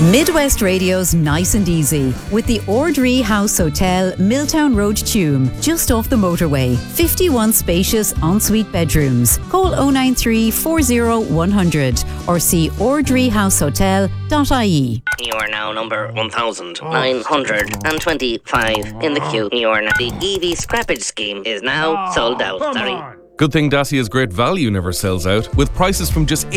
Midwest Radio's Nice and Easy with the Ordree House Hotel, Milltown Road, Tuam, just off the motorway. 51 spacious ensuite bedrooms. Call 093 40 100 or see ordreehousehotel.ie. You are now number 1,925 in the queue. The EV scrappage scheme is now sold out. Sorry. Good thing Dacia's great value never sells out, with prices from just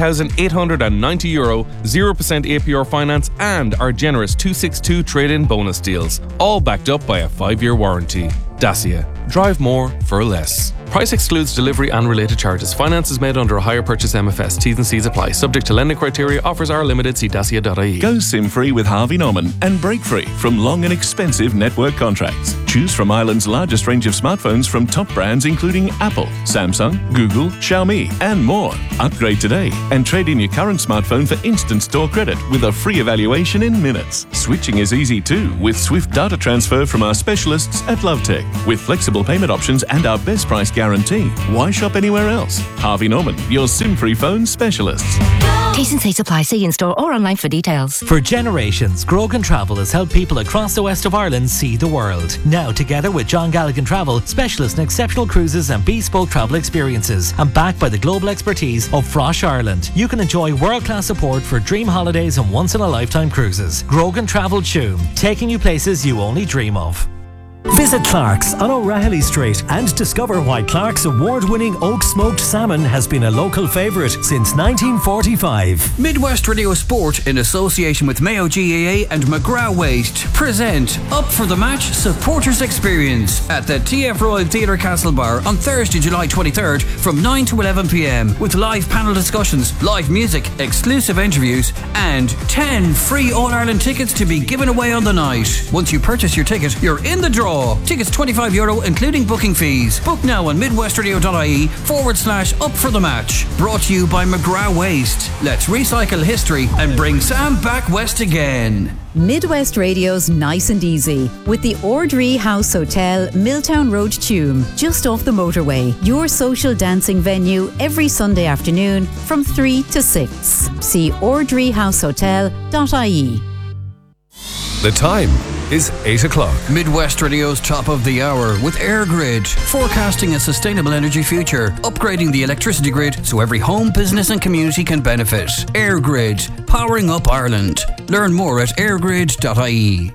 €18,890, 0% APR finance and our generous 262 trade-in bonus deals, all backed up by a 5-year warranty. Dacia. Drive more for less. Price excludes delivery and related charges. Finance is made under a hire purchase MFS. T's and C's apply. Subject to lending criteria. Offers are limited. See dacia.ie. Go SIM-free with Harvey Norman and break free from long and expensive network contracts. Choose from Ireland's largest range of smartphones from top brands including Apple, Samsung, Google, Xiaomi and more. Upgrade today and trade in your current smartphone for instant store credit with a free evaluation in minutes. Switching is easy too with swift data transfer from our specialists at Lovetech. With flexible payment options and our best price guarantee. Why shop anywhere else? Harvey Norman, your SIM-free phone specialists. T's and C's apply. See in-store or online for details. For generations, Grogan Travel has helped people across the west of Ireland see the world. Now, together with John Galligan Travel, specialists in exceptional cruises and bespoke travel experiences, and backed by the global expertise of Frosh Ireland, you can enjoy world-class support for dream holidays and once-in-a-lifetime cruises. Grogan Travel Tuam, taking you places you only dream of. Visit Clark's on O'Reilly Street and discover why Clark's award-winning oak smoked salmon has been a local favourite since 1945. Midwest Radio Sport, in association with Mayo GAA and McGrath Waste, present Up for the Match Supporters Experience at the TF Royal Theatre Castlebar on Thursday, July 23rd from 9 to 11 p.m. with live panel discussions, live music, exclusive interviews and 10 free All-Ireland tickets to be given away on the night. Once you purchase your ticket, you're in the draw. Tickets €25 including booking fees. Book now on midwestradio.ie/up for the match. Brought to you by McGrath Waste. Let's recycle history and bring Sam back west again. Midwest Radio's Nice and Easy with the Ordree House Hotel, Milltown Road, Tuam, just off the motorway. Your social dancing venue every Sunday afternoon from 3 to 6. See ordreehousehotel.ie. The time is 8 o'clock. Midwest Radio's top of the hour with AirGrid, forecasting a sustainable energy future, upgrading the electricity grid so every home, business and community can benefit. AirGrid, powering up Ireland. Learn more at airgrid.ie.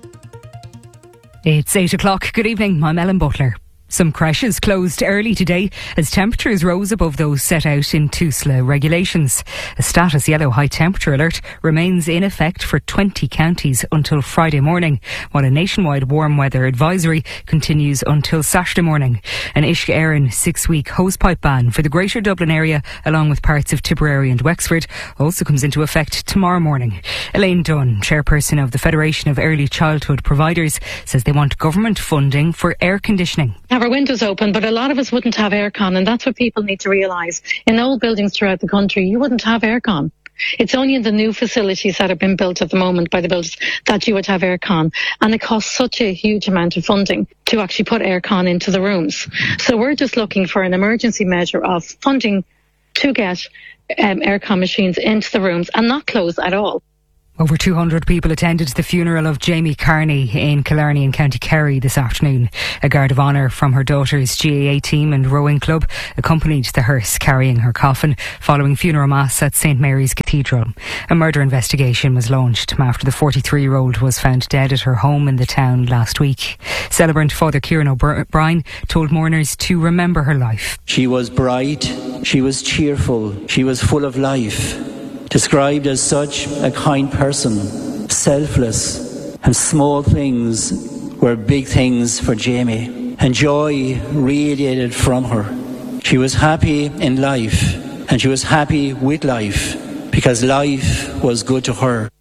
It's 8 o'clock. Good evening, I'm Ellen Butler. Some creches closed early today as temperatures rose above those set out in TUSLA regulations. A status yellow high temperature alert remains in effect for 20 counties until Friday morning, while a nationwide warm weather advisory continues until Saturday morning. An Uisce Éireann 6-week hosepipe ban for the Greater Dublin area, along with parts of Tipperary and Wexford, also comes into effect tomorrow morning. Elaine Dunn, chairperson of the Federation of Early Childhood Providers, says they want government funding for air conditioning. Have our windows open, but a lot of us wouldn't have aircon, and that's what people need to realise. In old buildings throughout the country, you wouldn't have aircon. It's only in the new facilities that have been built at the moment by the builders that you would have aircon, and it costs such a huge amount of funding to actually put aircon into the rooms. So we're just looking for an emergency measure of funding to get aircon machines into the rooms and not close at all. Over 200 people attended the funeral of Jamie Carney in Killarney in County Kerry this afternoon. A guard of honour from her daughter's GAA team and rowing club accompanied the hearse carrying her coffin following funeral mass at St Mary's Cathedral. A murder investigation was launched after the 43-year-old was found dead at her home in the town last week. Celebrant Father Kieran O'Brien told mourners to remember her life. She was bright, she was cheerful, she was full of life. Described as such a kind person, selfless, and small things were big things for Jamie, and joy radiated from her. She was happy in life, and she was happy with life, because life was good to her.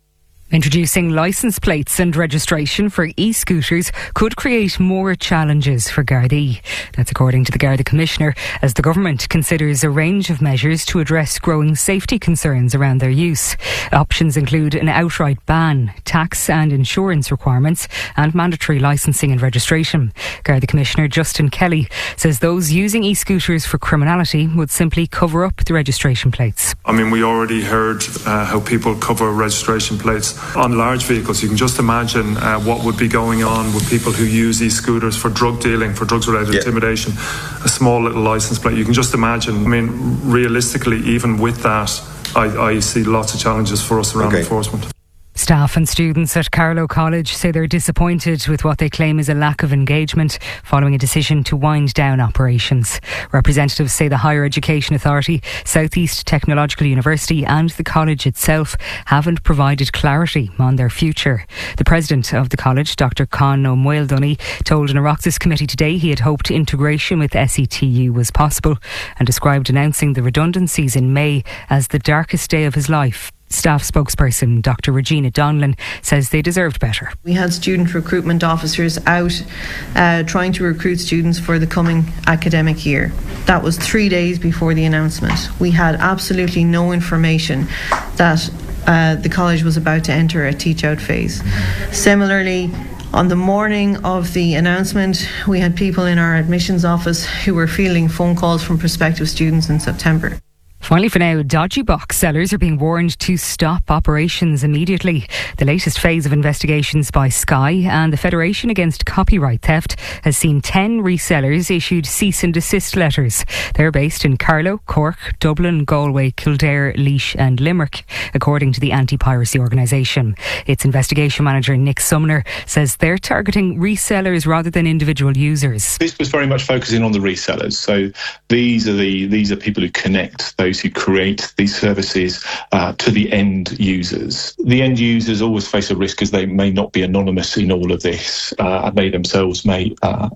Introducing licence plates and registration for e-scooters could create more challenges for Gardaí. That's according to the Garda Commissioner, as the government considers a range of measures to address growing safety concerns around their use. Options include an outright ban, tax and insurance requirements, and mandatory licensing and registration. Garda Commissioner Justin Kelly says those using e-scooters for criminality would simply cover up the registration plates. I mean, we already heard how people cover registration plates on large vehicles. You can just imagine what would be going on with people who use e-scooters for drug dealing, for drugs-related intimidation. A small little licence plate. You can just imagine. I mean, realistically, even with that, I see lots of challenges for us around enforcement. Staff and students at Carlow College say they're disappointed with what they claim is a lack of engagement following a decision to wind down operations. Representatives say the Higher Education Authority, South East Technological University and the college itself haven't provided clarity on their future. The president of the college, Dr. Con O'Moildunny, told an Oireachtas committee today he had hoped integration with SETU was possible and described announcing the redundancies in May as the darkest day of his life. Staff spokesperson Dr. Regina Donlan says they deserved better. We had student recruitment officers out trying to recruit students for the coming academic year. That was 3 days before the announcement. We had absolutely no information that the college was about to enter a teach-out phase. Similarly, on the morning of the announcement, we had people in our admissions office who were fielding phone calls from prospective students in September. Finally for now, dodgy box sellers are being warned to stop operations immediately. The latest phase of investigations by Sky and the Federation Against Copyright Theft has seen 10 resellers issued cease and desist letters. They're based in Carlow, Cork, Dublin, Galway, Kildare, Laois and Limerick, according to the anti-piracy organisation. Its investigation manager Nick Sumner says they're targeting resellers rather than individual users. This was very much focusing on the resellers. So these are people who connect those who create these services to the end users. The end users always face a risk because they may not be anonymous in all of this, and they themselves may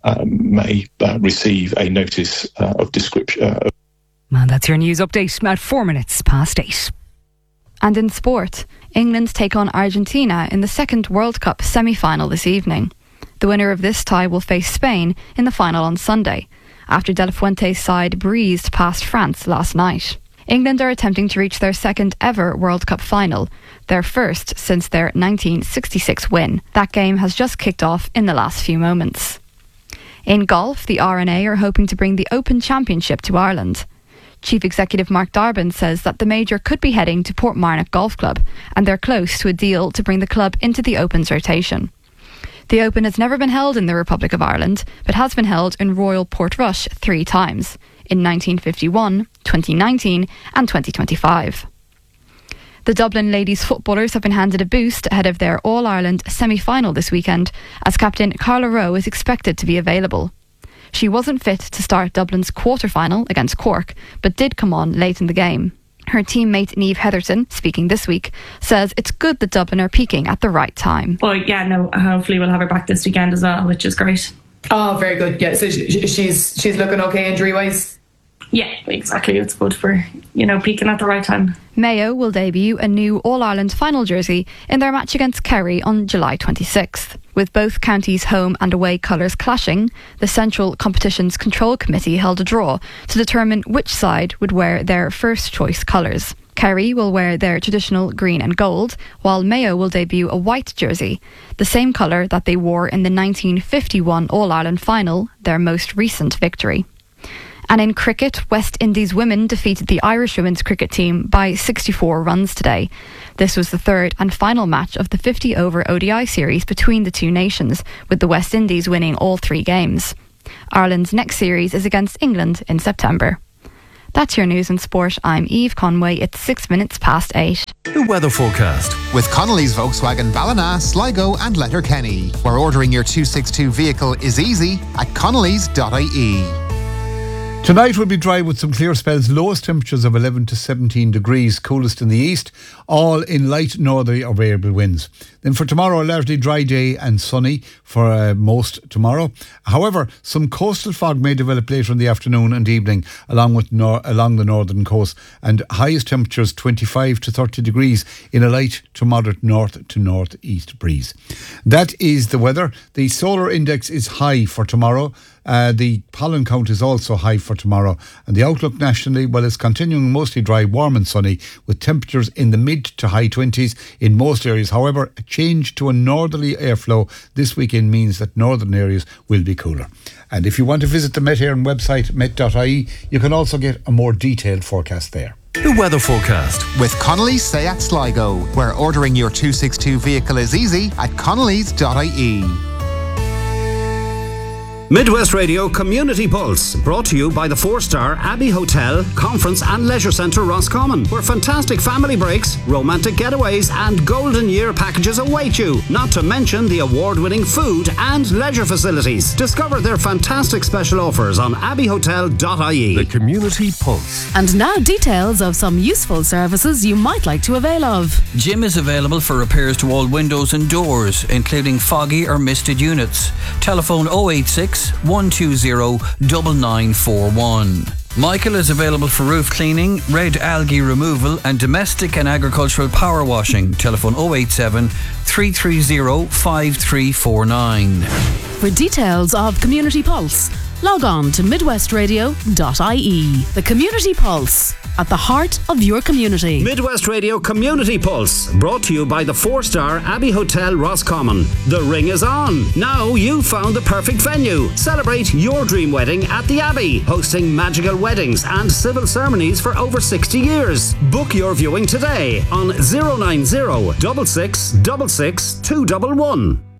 receive a notice of description. And that's your news update at 8:04. And in sport, England take on Argentina in the second World Cup semi-final this evening. The winner of this tie will face Spain in the final on Sunday, after De La Fuente's side breezed past France last night. England are attempting to reach their second ever World Cup final, their first since their 1966 win. That game has just kicked off in the last few moments. In golf, the R&A are hoping to bring the Open Championship to Ireland. Chief Executive Mark Darbin says that the major could be heading to Portmarnock Golf Club, and they're close to a deal to bring the club into the Open's rotation. The Open has never been held in the Republic of Ireland, but has been held in Royal Portrush 3 times, in 1951, 2019 and 2025. The Dublin ladies footballers have been handed a boost ahead of their All-Ireland semi-final this weekend, as captain Carla Rowe is expected to be available. She wasn't fit to start Dublin's quarter-final against Cork, but did come on late in the game. Her teammate Niamh Heatherton, speaking this week, says it's good that Dublin are peaking at the right time. But yeah, no, hopefully we'll have her back this weekend as well, which is great. Oh, very good. Yeah, so she's looking okay injury-wise? Yeah, exactly. It's good for, peaking at the right time. Mayo will debut a new All-Ireland final jersey in their match against Kerry on July 26th. With both counties' home and away colours clashing, the Central Competitions Control Committee held a draw to determine which side would wear their first choice colours. Kerry will wear their traditional green and gold, while Mayo will debut a white jersey, the same colour that they wore in the 1951 All-Ireland final, their most recent victory. And in cricket, West Indies women defeated the Irish women's cricket team by 64 runs today. This was the third and final match of the 50-over ODI series between the two nations, with the West Indies winning all 3 games. Ireland's next series is against England in September. That's your news and sport. I'm Eve Conway. It's 6 minutes past 8. The weather forecast with Connolly's Volkswagen Ballina, Sligo and Letterkenny, where ordering your 262 vehicle is easy at connellys.ie. Tonight will be dry with some clear spells, lowest temperatures of 11 to 17 degrees, coolest in the east, all in light northerly or variable winds. Then for tomorrow, a largely dry day and sunny for most tomorrow. However, some coastal fog may develop later in the afternoon and evening along the northern coast, and highest temperatures 25 to 30 degrees in a light to moderate north to northeast breeze. That is the weather. The solar index is high for tomorrow. The pollen count is also high for tomorrow, and the outlook nationally, well, is continuing mostly dry, warm and sunny with temperatures in the mid to high 20s in most areas. However, a change to a northerly airflow this weekend means that northern areas will be cooler. And if you want to visit the Met Éireann website, met.ie, you can also get a more detailed forecast there. The weather forecast with Connolly's Seat Sligo, where ordering your 262 vehicle is easy at connellys.ie. Midwest Radio Community Pulse, brought to you by the 4-star Abbey Hotel, Conference and Leisure Centre Roscommon, where fantastic family breaks, romantic getaways and golden year packages await you, not to mention the award-winning food and leisure facilities. Discover their fantastic special offers on abbeyhotel.ie. The Community Pulse. And now details of some useful services you might like to avail of. Jim is available for repairs to all windows and doors, including foggy or misted units. Telephone 086 120 9941. Michael is available for roof cleaning, red algae removal and domestic and agricultural power washing. Telephone 087 330 5349. For details of Community Pulse, log on to midwestradio.ie. The Community Pulse, at the heart of your community. Midwest Radio Community Pulse, brought to you by the 4-star Abbey Hotel Roscommon. The ring is on. Now you've found the perfect venue. Celebrate your dream wedding at the Abbey, hosting magical weddings and civil ceremonies for over 60 years. Book your viewing today on 090 66 66 211.